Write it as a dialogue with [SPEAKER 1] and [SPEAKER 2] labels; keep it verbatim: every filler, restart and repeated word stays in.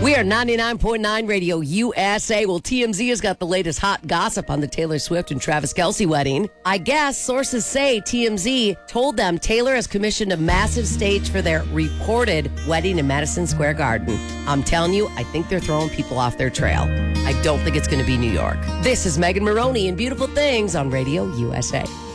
[SPEAKER 1] We are ninety-nine point nine Radio U S A. Well, T M Z has got the latest hot gossip on the Taylor Swift and Travis Kelce wedding. I guess sources say T M Z told them Taylor has commissioned a massive stage for their reported wedding in Madison Square Garden. I'm telling you, I think they're throwing people off their trail. I don't think it's going to be New York. This is Megan Maroney and Beautiful Things on Radio U S A.